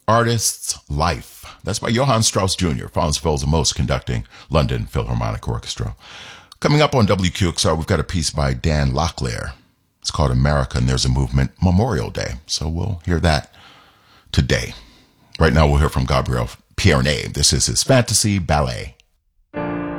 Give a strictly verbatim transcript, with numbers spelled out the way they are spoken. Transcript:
Artist's Life. That's by Johann Strauss Junior, Franz Most conducting London Philharmonic Orchestra. Coming up on W Q X R, we've got a piece by Dan Locklear. It's called America, and there's a movement, Memorial Day. So we'll hear that today. Right now, we'll hear from Gabriel Pierre. This is his fantasy ballet.